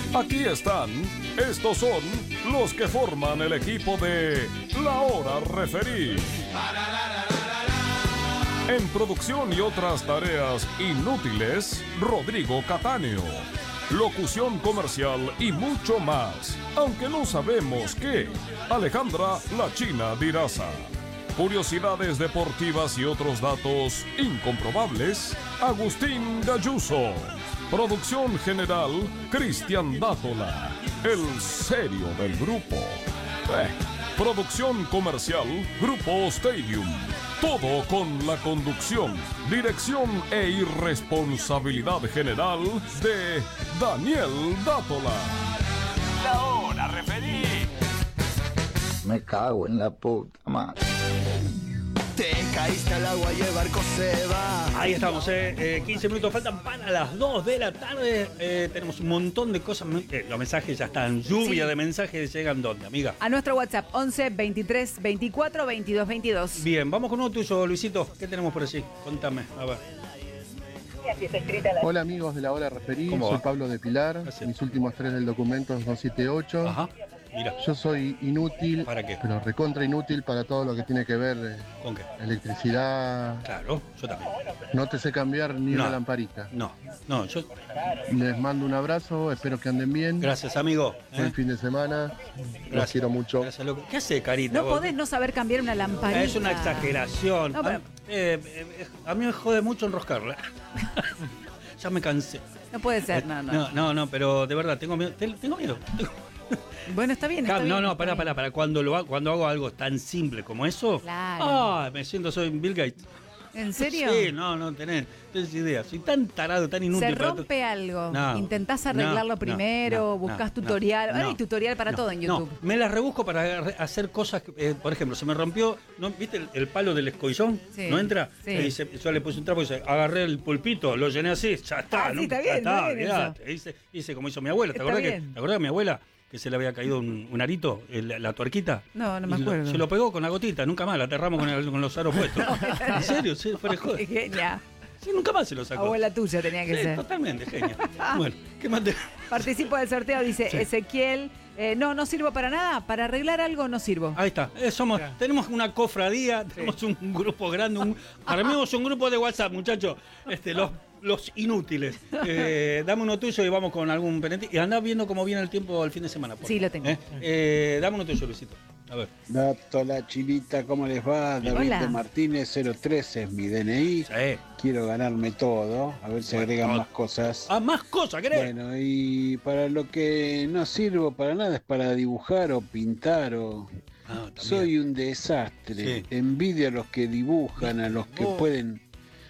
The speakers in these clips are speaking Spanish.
Aquí están, estos son los que forman el equipo de La Hora Referí. En producción y otras tareas inútiles, Rodrigo Catáneo. Locución comercial y mucho más, aunque no sabemos qué, Alejandra La China Diraza. Curiosidades deportivas y otros datos incomprobables, Agustín Galluso. Producción general, Cristian Dátola, el serio del grupo. Producción comercial, Grupo Stadium. Todo con la conducción, dirección e irresponsabilidad general de Daniel Dátola. La Hora Referí. Me cago en la puta madre. Te caíste al agua y el barco se va. Ahí estamos, 15 minutos faltan para las 2 de la tarde. Tenemos un montón de cosas. Los mensajes ya están, lluvia de mensajes. ¿Llegan dónde, amiga? A nuestro WhatsApp, 11 23 24 22 22. Bien, vamos con uno tuyo, Luisito. ¿Qué tenemos por allí? Contame, a ver. Hola amigos de La Hora Referí, ¿Cómo soy va? Pablo de Pilar. Así. Mis últimos 3 del documento es 278. Ajá, mira. Yo soy inútil, ¿Para qué? pero recontra inútil para todo lo que tiene que ver ¿Con qué? electricidad. Claro, yo también. No te sé cambiar ni No. una lamparita. No, yo. Les mando un abrazo, espero que anden bien. Gracias, amigo. Buen fin de semana. Los quiero mucho. Gracias, loco. ¿Qué hace, Carita? No vos? podés no saber cambiar una lamparita. Es una exageración. No, pero- A mí me jode mucho enroscarla. Ya me cansé. No puede ser, no. No, pero de verdad, tengo miedo. Tengo miedo. Bueno, está bien. Está No, bien, no, está bien. pará. Cuando hago algo tan simple como eso, Claro. me siento, soy Bill Gates. ¿En serio? Sí, no tenés idea. Soy tan tarado, tan inútil. Se para rompe algo. No, Intentás arreglarlo no, primero, no, buscás no, tutorial. no, Ahora hay no, tutorial para todo en YouTube. No, me las rebusco para hacer cosas. Por ejemplo, se me rompió, ¿viste el palo del escollón? Sí, ¿No entra? sí. Yo le puse un trapo y agarré el pulpito, lo llené así, ya está. Ah, sí, está ya bien, está, está bien olvidate. Hice como hizo mi abuela. ¿Te Está acordás bien. de mi abuela? Que se le había caído un arito, la tuerquita. No me Y acuerdo. se lo pegó con la gotita, nunca más, la aterramos con los aros puestos. ¿En serio? Sí, fuera de joda. Qué genia. Sí, nunca más se lo sacó. Abuela tuya tenía que Sí, ser. totalmente, genial. Bueno, ¿qué más te... Participo del sorteo, dice Sí. Ezequiel. No sirvo para nada. Para arreglar algo no sirvo. Ahí está, tenemos una cofradía, tenemos un grupo grande, armemos un grupo de WhatsApp, muchachos, los inútiles. Dame uno tuyo y vamos con algún pendiente. Y andá viendo cómo viene el tiempo el fin de semana. Sí, lo tengo. Dame uno tuyo, Luisito. A ver. Dato, la chinita, ¿cómo les va? David Hola. de Martínez, 013 es mi DNI. Sí. Quiero ganarme todo, a ver si Bueno, agregan todo. más cosas. Ah, más cosas, ¿querés? Bueno, y para lo que no sirvo para nada es para dibujar o pintar o... Ah, también. Soy un desastre. Sí. Envidio a los que dibujan, a los que pueden...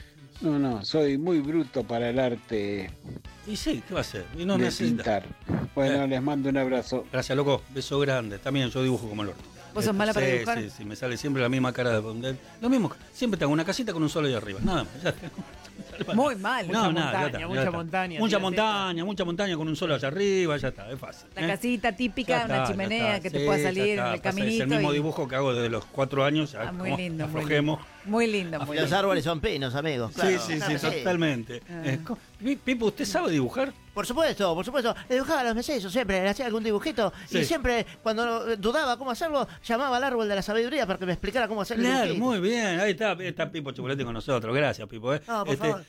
No, soy muy bruto para el arte Y sí, ¿qué va a hacer? Y no de necesita. pintar. Bueno, les mando un abrazo. Gracias, loco. Beso grande. También yo dibujo como el orto. ¿Vos sos mala para Sí, dibujar? Sí, me sale siempre la misma cara de... Lo mismo, siempre tengo una casita con un solo ahí arriba. Nada más. Ya está. Muy mal. No, Mucha nada, montaña, ya está, mucha ya está. montaña, Mucha tira montaña con un solo allá arriba, ya está, es fácil. La casita típica, Ya una está, ya chimenea está. que te Sí, pueda ya salir en está. el Pasa, caminito. Es el mismo y- dibujo que hago desde los 4 años. Ya, Muy como lindo, muy aflojemos. lindo. Muy lindo, muy Los lindo. árboles son pinos, amigos. Sí, claro. sí, Claro, totalmente. Pipo, ¿usted sabe dibujar? Por supuesto. Le dibujaba a los mesesos siempre, le hacía algún dibujito. Sí. Y siempre, cuando dudaba cómo hacerlo, llamaba al árbol de la sabiduría para que me explicara cómo hacer el Claro, dibujito. muy bien. Ahí está Pipo Chocolate con nosotros. Gracias, Pipo. No, por favor.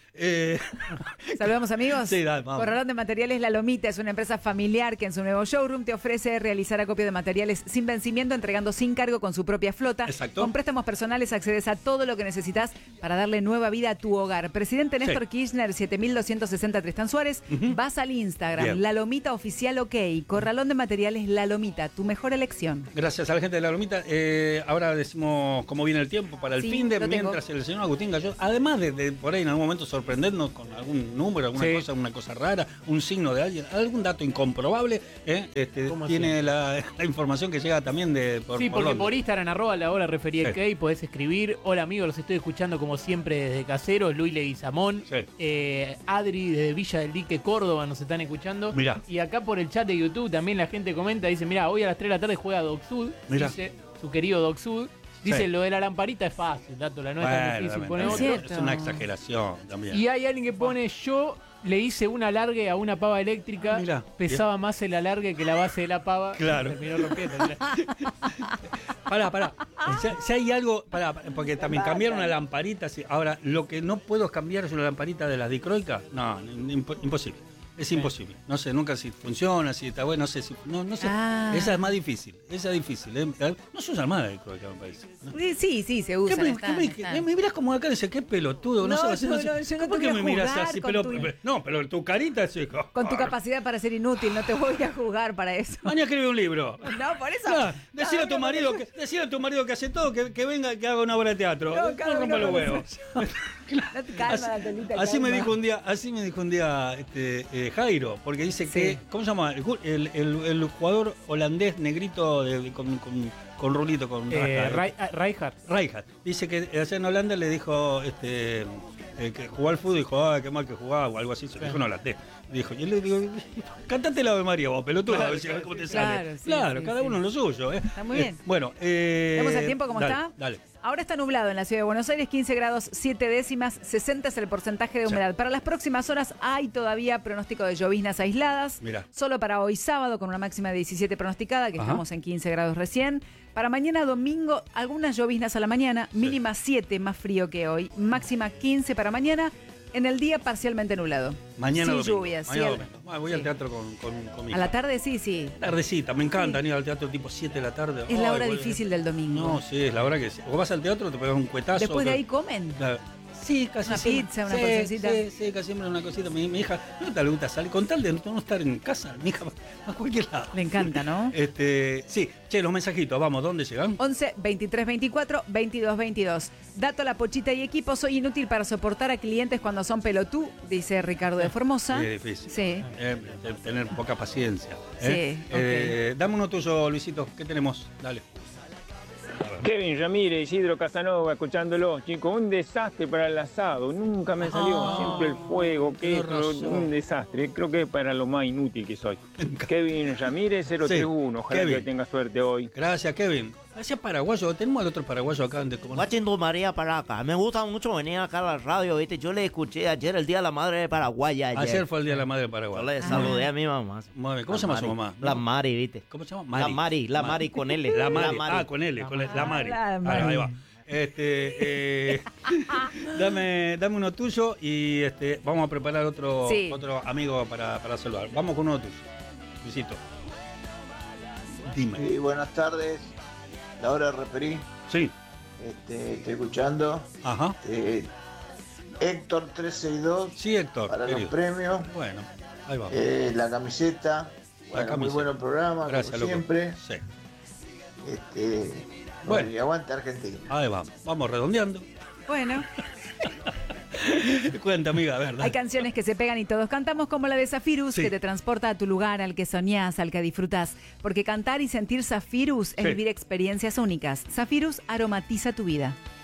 Saludamos, amigos. Sí, dale, vamos. Corralón de Materiales La Lomita es una empresa familiar que en su nuevo showroom te ofrece realizar acopio de materiales sin vencimiento, entregando sin cargo con su propia flota. Exacto. Con préstamos personales accedes a todo lo que necesitas para darle nueva vida a tu hogar. Presidente Néstor Kirchner, 7260 Tristán Suárez. Vas al Instagram, Bien. La Lomita Oficial OK. Corralón de Materiales La Lomita, tu mejor elección. Gracias a la gente de La Lomita. Ahora decimos cómo viene el tiempo para el Sí, fin de lo tengo. mientras el señor Agustín Gallo, además de por ahí en algún momento sorprendernos con algún número, alguna cosa rara, un signo de alguien, algún dato incomprobable, ¿Cómo tiene la información que llega también de por Sí, porque Londres. por Instagram, @ la referí Sí. OK, podés escribir. Hola amigos, los estoy escuchando como siempre desde Caseros, Luis Leguizamón. Sí. Adri desde Villa del Dique, Córdoba, nos están escuchando. Mirá. Y acá por el chat de YouTube también la gente comenta, dice, mirá, hoy a las 3 de la tarde juega Doc Sud. Mirá. Dice su querido Doc Sud. Dice, Sí. lo de la lamparita es fácil, dato, la no es tan difícil. Pone Es otro. cierto. Es una exageración también. Y hay alguien que pone, yo le hice un alargue a una pava eléctrica. Mirá, pesaba más el alargue que la base de la pava. Claro. Y terminó rompiendo. Pará. Si hay algo, porque también cambiaron una lamparita. Ahora, lo que no puedo cambiar es una lamparita de las dicroicas. No, imposible. Es imposible. No sé nunca si funciona, si está bueno, no sé si. No sé. Esa es más difícil. No se usa más la dicroica, me parece. ¿No? Sí, se usa. Me miras como acá y dices, qué pelotudo. No sé. ¿Por qué me miras así? Pero tu carita es. Con tu capacidad para ser inútil, no te voy a juzgar para eso. Mañana escribe un libro. No, por eso. Decile a tu marido que hace todo, que venga, que haga una obra de teatro. No rompa los huevos. Así me dijo un día Jairo, porque dice que, ¿cómo se llama? El jugador holandés negrito con rulito, con Rijkaard. Dice que allá en Holanda le dijo que jugó al fútbol y dijo, qué mal que jugaba, o algo así, se lo dijo en holandés. Dijo, yo le digo, cantate la Ave María, vos, pelotudo, a ver cómo te sale. Claro, cada uno lo suyo. Está muy bien. Bueno, ¿vemos el tiempo cómo está? Dale. Ahora está nublado en la ciudad de Buenos Aires, 15 grados 7 décimas, 60 es el porcentaje de humedad. Para las próximas horas hay todavía pronóstico de lloviznas aisladas. Mirá. Solo para hoy sábado, con una máxima de 17 pronosticada, que estamos en 15 grados recién. Para mañana domingo, algunas lloviznas a la mañana, mínima 7, más frío que hoy. Máxima 15 para mañana. En el día parcialmente nublado. Mañana sin domingo. lluvias. Voy al teatro con mi hija. A la tarde sí. Tardecita, me encanta ir al teatro tipo 7 de la tarde. Es la hora difícil del domingo. No, sí, es la hora que... O vas al teatro, te pegas un cuetazo. Después de ahí comen. Sí, casi una pizza, una porcioncita. Sí, casi siempre una cosita. Mi hija, no le gusta salir, con tal de no estar en casa, mi hija a cualquier lado. Le encanta, ¿no? Sí, los mensajitos, vamos, ¿dónde llegan? 11 23 24 22 22. Dato La Pochita y equipo, soy inútil para soportar a clientes cuando son pelotú, dice Ricardo de Formosa. Es difícil. Sí. Tener poca paciencia. Sí, okay. Dame uno tuyo, Luisito, ¿qué tenemos? Dale. Kevin Ramírez, Isidro Casanova, escuchándolo, chicos, un desastre para el asado, nunca me salió, siempre el fuego, un desastre, creo que es para lo más inútil que soy. Kevin Ramírez 031, ojalá que tenga suerte hoy. Gracias, Kevin. Gracias, paraguayo, tenemos al otro paraguayo acá. Guachindo María para acá, me gusta mucho venir acá a la radio, ¿viste? Yo le escuché ayer el Día de la Madre de Paraguay. Ayer fue el Día de la Madre de Paraguay. Yo le saludé a mi mamá. ¿Cómo se llama su mamá? La Mari, ¿viste? ¿Cómo se llama? La Mari con L. La Mari. Con L, la Mari. Ahí va. Dame uno tuyo y vamos a preparar otro amigo para saludar. Vamos con uno tuyo. Luisito. Dime. Sí, buenas tardes. La hora de referí. Sí. Estoy escuchando. Ajá. Héctor 362. Sí, Héctor. Para querido. los premios. Bueno, ahí va. La camiseta. Muy bueno el programa, gracias, como siempre. Sí. Bueno, y aguanta Argentina. Ahí vamos redondeando. Bueno. Cuenta, amiga, ¿verdad? Hay canciones que se pegan y todos cantamos, como la de Zafirus, que te transporta a tu lugar, al que soñás, al que disfrutás. Porque cantar y sentir Zafirus es vivir experiencias únicas. Zafirus aromatiza tu vida.